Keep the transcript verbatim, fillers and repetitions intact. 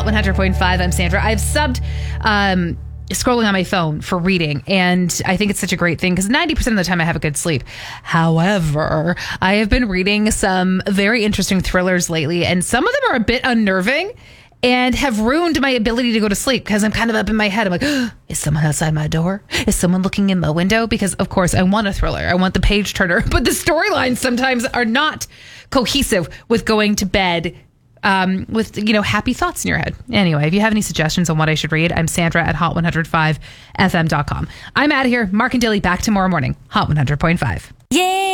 Hot one hundred point five. I'm Sandra. I've subbed um, scrolling on my phone for reading, and I think it's such a great thing because ninety percent of the time I have a good sleep. However, I have been reading some very interesting thrillers lately, and some of them are a bit unnerving and have ruined my ability to go to sleep because I'm kind of up in my head. I'm like, oh, is someone outside my door? Is someone looking in my window? Because, of course, I want a thriller. I want the page turner. But the storylines sometimes are not cohesive with going to bed um, with, you know, happy thoughts in your head. Anyway, if you have any suggestions on what I should read, I'm Sandra at hot one oh five f m dot com. I'm out of here. Mark and Dilly back tomorrow morning. Hot one hundred point five. Yeah.